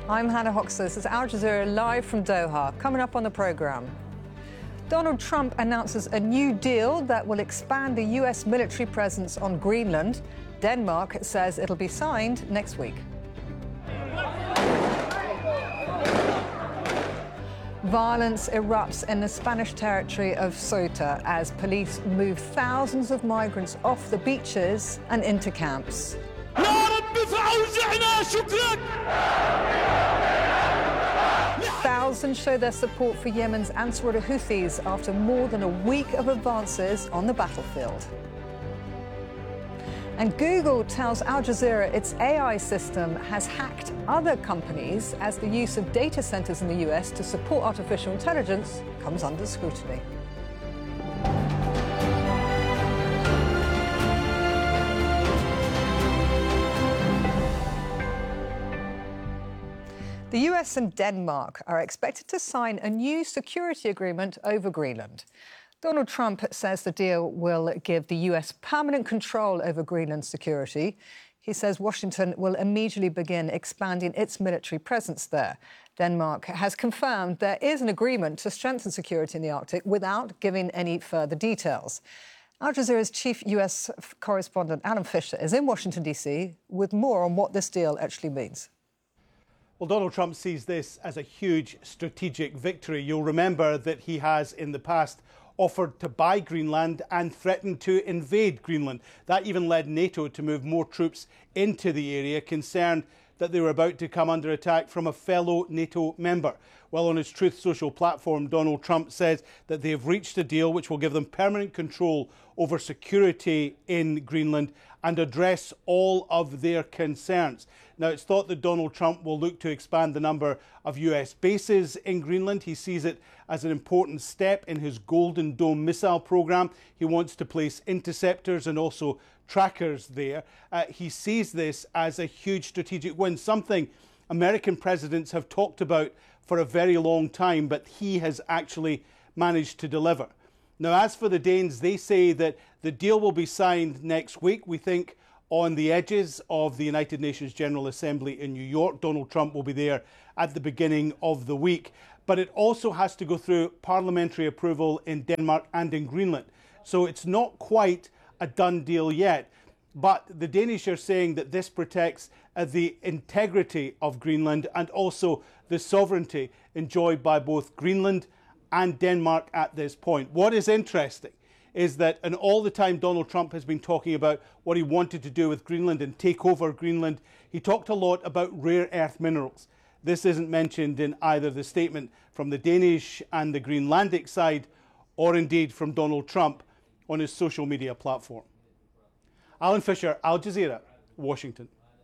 I'm Hannah Hoxter. This is Al Jazeera live from Doha. Coming up on the programme, Donald Trump announces a new deal that will expand the US military presence on Greenland. Denmark says it'll be signed next week. Violence erupts in the Spanish territory of Ceuta as police move thousands of migrants off the beaches and into camps. Thousands show their support for Yemen's Ansar Houthis after more than a week of advances on the battlefield. And Google tells Al Jazeera its AI system has hacked other companies as the use of data centers in the US to support artificial intelligence comes under scrutiny. The US and Denmark are expected to sign a new security agreement over Greenland. Donald Trump says the deal will give the US permanent control over Greenland's security. He says Washington will immediately begin expanding its military presence there. Denmark has confirmed there is an agreement to strengthen security in the Arctic without giving any further details. Al Jazeera's chief US correspondent Alan Fisher is in Washington, D.C. with more on what this deal actually means. Well, Donald Trump sees this as a huge strategic victory. You'll remember that he has in the past offered to buy Greenland and threatened to invade Greenland. That even led NATO to move more troops into the area, concerned that they were about to come under attack from a fellow NATO member. Well, on his Truth Social platform, Donald Trump says that they have reached a deal which will give them permanent control over security in Greenland and address all of their concerns. Now, it's thought that Donald Trump will look to expand the number of US bases in Greenland. He sees it as an important step in his Golden Dome missile program. He wants to place interceptors and also trackers there. He sees this as a huge strategic win, something American presidents have talked about for a very long time, but he has actually managed to deliver. Now, as for the Danes, they say that the deal will be signed next week. We think on the edges of the United Nations General Assembly in New York. Donald Trump will be there at the beginning of the week. But it also has to go through parliamentary approval in Denmark and in Greenland. So it's not quite a done deal yet. But the Danish are saying that this protects the integrity of Greenland and also the sovereignty enjoyed by both Greenland and Denmark at this point. What is interesting is that, and all the time Donald Trump has been talking about what he wanted to do with Greenland and take over Greenland, he talked a lot about rare earth minerals. This isn't mentioned in either the statement from the Danish and the Greenlandic side, or indeed from Donald Trump on his social media platform. Alan Fisher, Al Jazeera, Washington.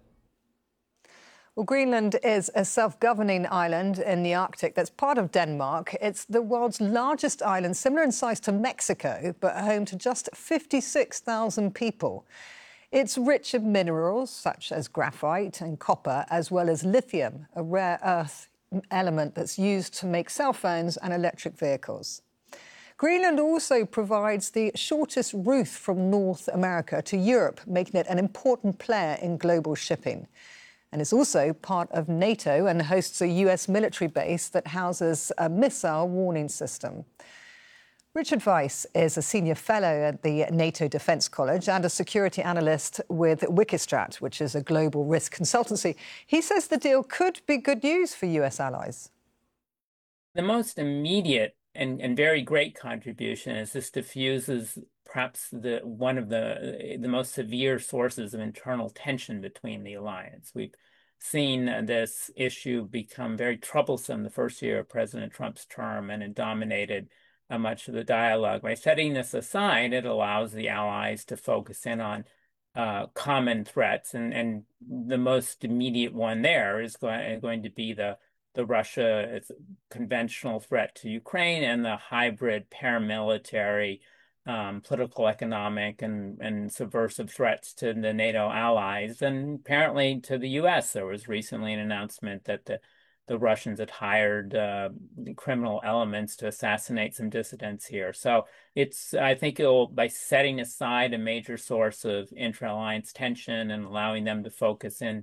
Well, Greenland is a self-governing island in the Arctic that's part of Denmark. It's the world's largest island, similar in size to Mexico, but home to just 56,000 people. It's rich in minerals such as graphite and copper, as well as lithium, a rare earth element that's used to make cell phones and electric vehicles. Greenland also provides the shortest route from North America to Europe, making it an important player in global shipping. And it's also part of NATO and hosts a US military base that houses a missile warning system. Richard Weiss is a senior fellow at the NATO Defence College and a security analyst with Wikistrat, which is a global risk consultancy. He says the deal could be good news for US allies. The most immediate and very great contribution is this diffuses perhaps one of the most severe sources of internal tension between the alliance. We've seen this issue become very troublesome the first year of President Trump's term, and it dominated much of the dialogue. By setting this aside, it allows the allies to focus in on common threats, and the most immediate one there is going to be the Russia conventional threat to Ukraine and the hybrid paramilitary, political, economic, and subversive threats to the NATO allies, and apparently to the U.S. There was recently an announcement that the Russians had hired criminal elements to assassinate some dissidents here. So I think by setting aside a major source of intra-alliance tension and allowing them to focus in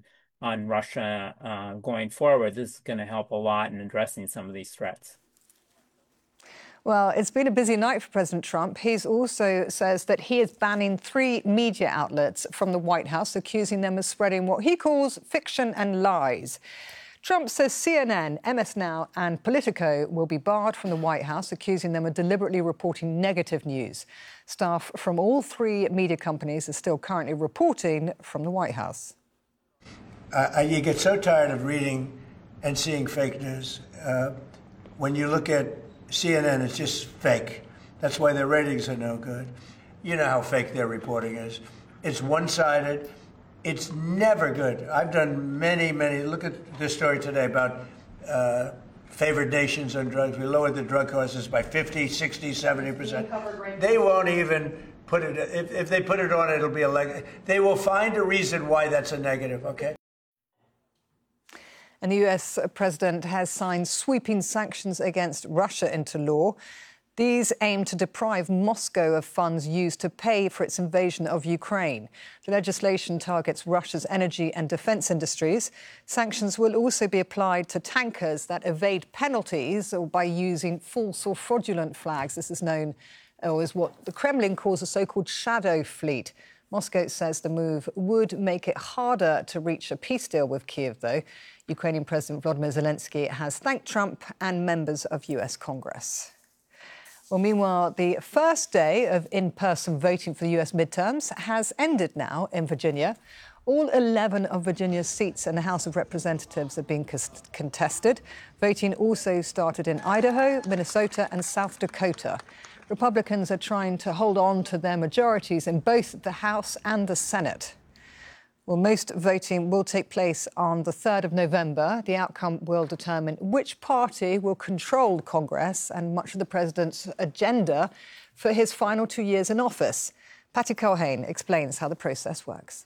on Russia going forward. This is going to help a lot in addressing some of these threats. Well, it's been a busy night for President Trump. He's also says that he is banning 3 media outlets from the White House, accusing them of spreading what he calls fiction and lies. Trump says CNN, MS Now and Politico will be barred from the White House, accusing them of deliberately reporting negative news. Staff from all 3 media companies are still currently reporting from the White House. You get so tired of reading and seeing fake news. When you look at CNN, it's just fake. That's why their ratings are no good. You know how fake their reporting is. It's one-sided. It's never good. I've done many, look at this story today about favored nations on drugs. We lowered the drug costs by 50, 60, 70%. They won't even put it, if they put it on, it'll be they will find a reason why that's a negative, okay? And the US president has signed sweeping sanctions against Russia into law. These aim to deprive Moscow of funds used to pay for its invasion of Ukraine. The legislation targets Russia's energy and defence industries. Sanctions will also be applied to tankers that evade penalties or by using false or fraudulent flags. This is known as what the Kremlin calls a so-called shadow fleet. Moscow says the move would make it harder to reach a peace deal with Kyiv, though. Ukrainian President Volodymyr Zelensky has thanked Trump and members of US Congress. Well, meanwhile, the first day of in-person voting for the US midterms has ended now in Virginia. All 11 of Virginia's seats in the House of Representatives have been contested. Voting also started in Idaho, Minnesota and South Dakota. Republicans are trying to hold on to their majorities in both the House and the Senate. Well, most voting will take place on the 3rd of November. The outcome will determine which party will control Congress and much of the president's agenda for his final 2 years in office. Patty Culhane explains how the process works.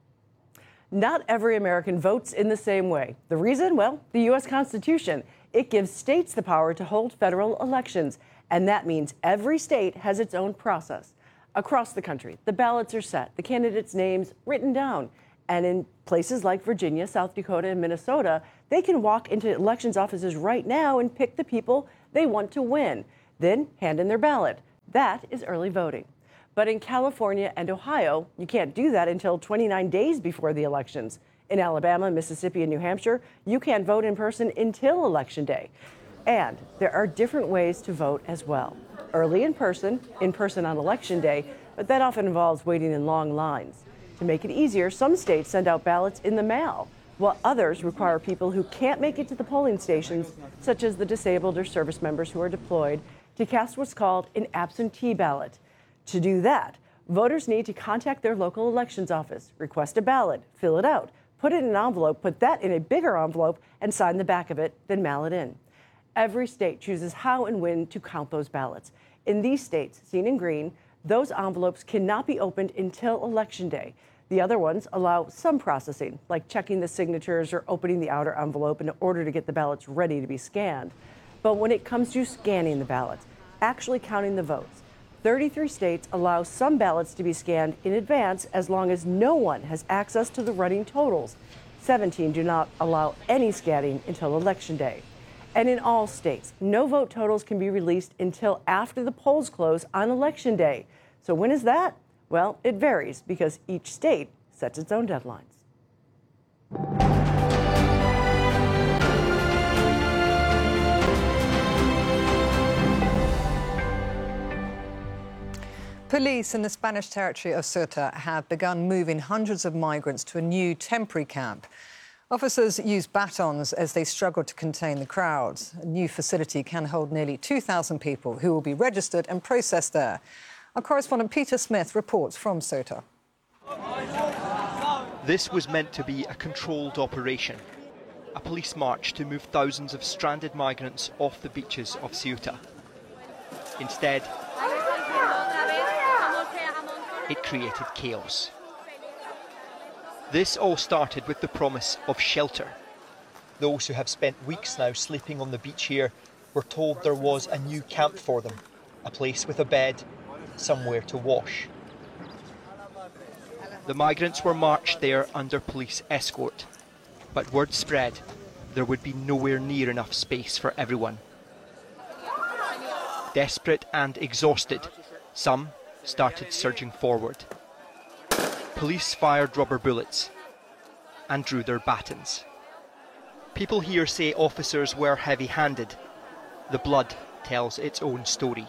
Not every American votes in the same way. The reason? Well, the U.S. Constitution. It gives states the power to hold federal elections, and that means every state has its own process. Across the country, the ballots are set, the candidates' names written down. And in places like Virginia, South Dakota, and Minnesota, they can walk into elections offices right now and pick the people they want to win, then hand in their ballot. That is early voting. But in California and Ohio, you can't do that until 29 days before the elections. In Alabama, Mississippi, and New Hampshire, you can't vote in person until Election Day. And there are different ways to vote as well. Early in person on Election Day, but that often involves waiting in long lines. To make it easier, some states send out ballots in the mail, while others require people who can't make it to the polling stations, such as the disabled or service members who are deployed, to cast what's called an absentee ballot. To do that, voters need to contact their local elections office, request a ballot, fill it out, put it in an envelope, put that in a bigger envelope, and sign the back of it, then mail it in. Every state chooses how and when to count those ballots. In these states, seen in green, those envelopes cannot be opened until Election Day. The other ones allow some processing, like checking the signatures or opening the outer envelope in order to get the ballots ready to be scanned. But when it comes to scanning the ballots, actually counting the votes, 33 states allow some ballots to be scanned in advance as long as no one has access to the running totals. 17 do not allow any scanning until Election Day. And in all states, no vote totals can be released until after the polls close on Election Day. So when is that? Well, it varies because each state sets its own deadlines. Police in the Spanish territory of Ceuta have begun moving hundreds of migrants to a new temporary camp. Officers use batons as they struggle to contain the crowds. A new facility can hold nearly 2,000 people who will be registered and processed there. Our correspondent Peter Smith reports from Ceuta. This was meant to be a controlled operation, a police march to move thousands of stranded migrants off the beaches of Ceuta. Instead, it created chaos. This all started with the promise of shelter. Those who have spent weeks now sleeping on the beach here were told there was a new camp for them, a place with a bed, somewhere to wash. The migrants were marched there under police escort. But word spread there would be nowhere near enough space for everyone. Desperate and exhausted, some started surging forward. Police fired rubber bullets and drew their batons. People here say officers were heavy-handed. The blood tells its own story.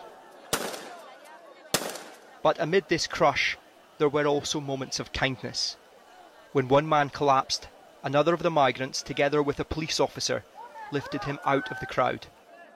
But amid this crush, there were also moments of kindness. When one man collapsed, another of the migrants, together with a police officer, lifted him out of the crowd.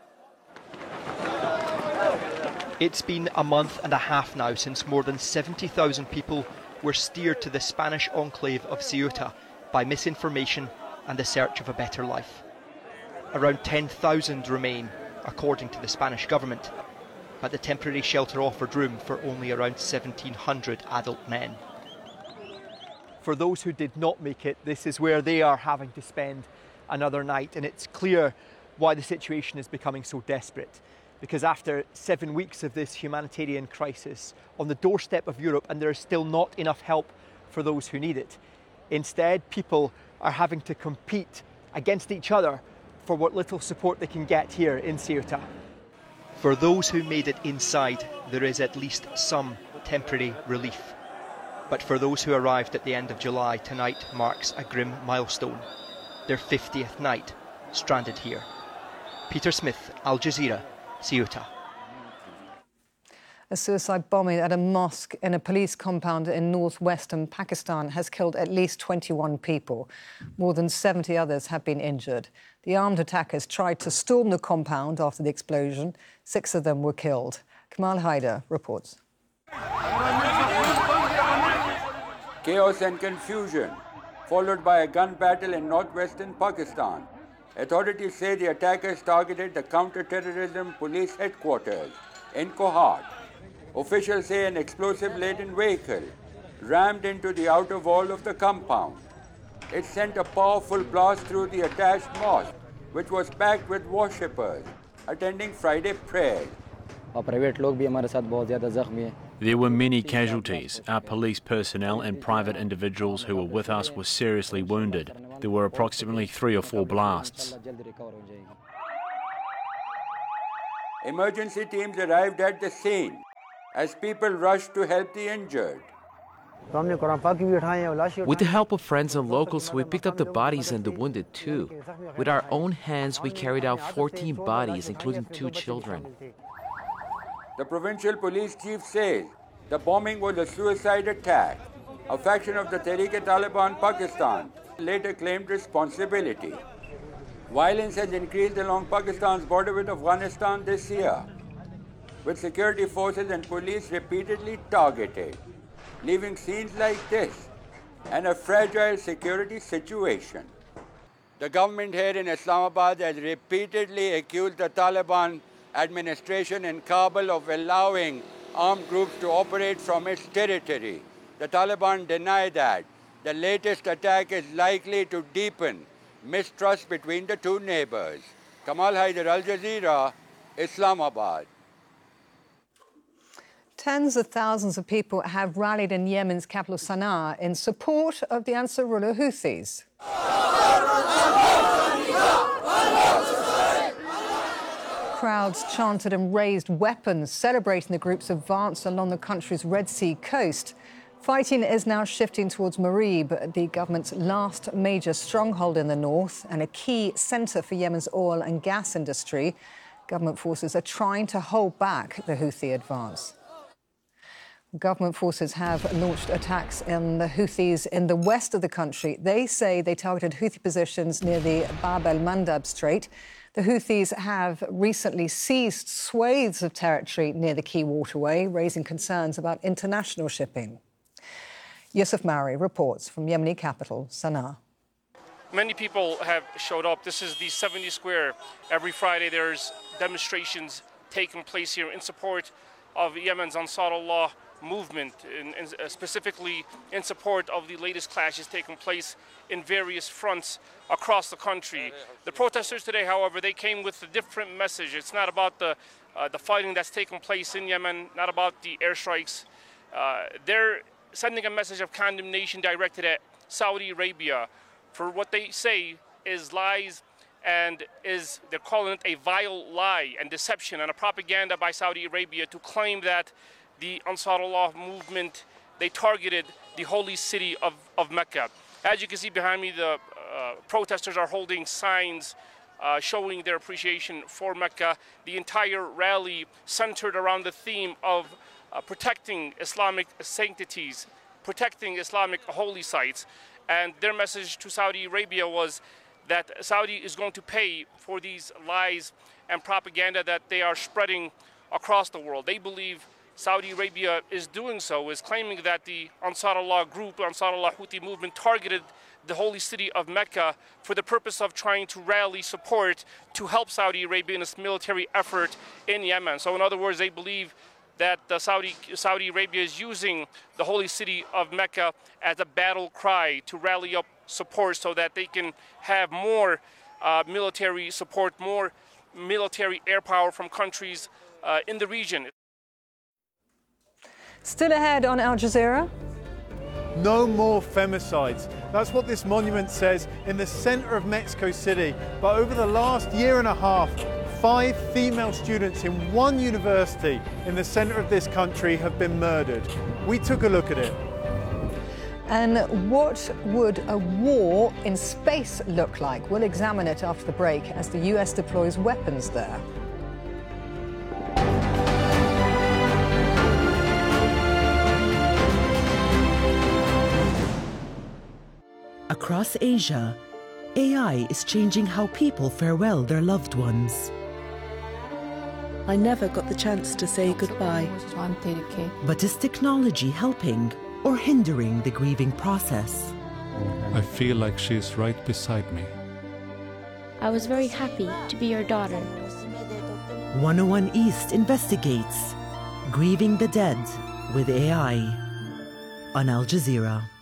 It's been a month and a half now since more than 70,000 people were steered to the Spanish enclave of Ceuta by misinformation and the search of a better life. Around 10,000 remain, according to the Spanish government, but the temporary shelter offered room for only around 1,700 adult men. For those who did not make it, this is where they are having to spend another night, and it's clear why the situation is becoming so desperate. Because after 7 weeks of this humanitarian crisis on the doorstep of Europe, and there is still not enough help for those who need it, instead people are having to compete against each other for what little support they can get here in Ceuta. For those who made it inside, there is at least some temporary relief. But for those who arrived at the end of July, tonight marks a grim milestone. Their 50th night stranded here. Peter Smith, Al Jazeera, Ceuta. A suicide bombing at a mosque in a police compound in northwestern Pakistan has killed at least 21 people. More than 70 others have been injured. The armed attackers tried to storm the compound after the explosion. 6 of them were killed. Kamal Haider reports. Chaos and confusion, followed by a gun battle in northwestern Pakistan. Authorities say the attackers targeted the counter-terrorism police headquarters in Kohat. Officials say an explosive-laden vehicle rammed into the outer wall of the compound. It sent a powerful blast through the attached mosque, which was packed with worshippers attending Friday prayers. There were many casualties. Our police personnel and private individuals who were with us were seriously wounded. There were approximately 3 or 4 blasts. Emergency teams arrived at the scene as people rushed to help the injured. With the help of friends and locals, we picked up the bodies and the wounded too. With our own hands, we carried out 14 bodies, including 2 children. The provincial police chief says the bombing was a suicide attack. A faction of the Tehreek-e-Taliban Pakistan later claimed responsibility. Violence has increased along Pakistan's border with Afghanistan this year, with security forces and police repeatedly targeted, leaving scenes like this and a fragile security situation. The government here in Islamabad has repeatedly accused the Taliban administration in Kabul of allowing armed groups to operate from its territory. The Taliban deny that. The latest attack is likely to deepen mistrust between the two neighbors. Kamal Haider, Al Jazeera, Islamabad. Tens of thousands of people have rallied in Yemen's capital Sana'a in support of the Ansarullah Houthis. Crowds chanted and raised weapons, celebrating the group's advance along the country's Red Sea coast. Fighting is now shifting towards Marib, the government's last major stronghold in the north and a key centre for Yemen's oil and gas industry. Government forces are trying to hold back the Houthi advance. Government forces have launched attacks on the Houthis in the west of the country. They say they targeted Houthi positions near the Bab el-Mandab Strait. The Houthis have recently seized swathes of territory near the key waterway, raising concerns about international shipping. Yusuf Mauri reports from Yemeni capital, Sana'a. Many people have showed up. This is the 70 Square. Every Friday there's demonstrations taking place here in support of Yemen's Ansarullah movement, and specifically in support of the latest clashes taking place in various fronts across the country. The protesters today, however, they came with a different message. It's not about the fighting that's taking place in Yemen, not about the airstrikes. They're sending a message of condemnation directed at Saudi Arabia for what they say is lies, and they're calling it a vile lie and deception and a propaganda by Saudi Arabia to claim that the Ansarullah movement, they targeted the holy city of Mecca. As you can see behind me, the protesters are holding signs showing their appreciation for Mecca. The entire rally centered around the theme of protecting Islamic sanctities, protecting Islamic holy sites. And their message to Saudi Arabia was that Saudi is going to pay for these lies and propaganda that they are spreading across the world. They believe Saudi Arabia is doing so, is claiming that the Ansarullah group, Ansarullah Houthi movement, targeted the holy city of Mecca for the purpose of trying to rally support to help Saudi Arabia in its military effort in Yemen. So in other words, they believe that Saudi Arabia is using the holy city of Mecca as a battle cry to rally up support so that they can have more military support, more military air power from countries in the region. Still ahead on Al Jazeera. No more femicides. That's what this monument says in the center of Mexico City. But over the last year and a half, 5 female students in one university in the center of this country have been murdered. We took a look at it. And what would a war in space look like? We'll examine it after the break as the US deploys weapons there. Across Asia, AI is changing how people farewell their loved ones. I never got the chance to say goodbye. But is technology helping or hindering the grieving process? I feel like she is right beside me. I was very happy to be your daughter. 101 East investigates Grieving the Dead with AI on Al Jazeera.